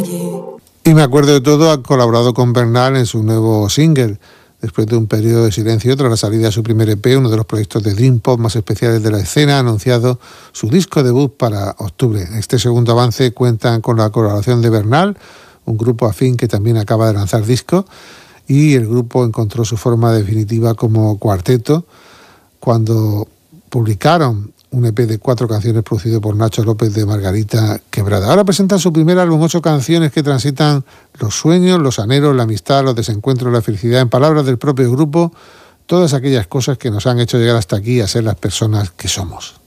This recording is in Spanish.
Y Me acuerdo de todo ha colaborado con Bernal en su nuevo single. Después de un periodo de silencio tras la salida de su primer EP, uno de los proyectos de Dream Pop más especiales de la escena, ha anunciado su disco debut para octubre. En este segundo avance cuentan con la colaboración de Bernal, un grupo afín que también acaba de lanzar disco, y el grupo encontró su forma definitiva como cuarteto cuando publicaron un EP de 4 canciones producido por Nacho López de Margarita Quebrada. Ahora presentan su primer álbum, 8 canciones que transitan los sueños, los anhelos, la amistad, los desencuentros, la felicidad. En palabras del propio grupo, todas aquellas cosas que nos han hecho llegar hasta aquí a ser las personas que somos.